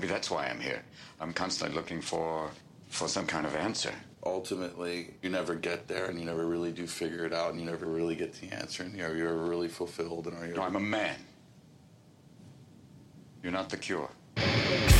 that's why I'm here. I'm constantly looking for some kind of answer. Ultimately, you never get there, and you never really do figure it out, and you never really get the answer, and you're really fulfilled. And are you? No, I'm a man. You're not the cure.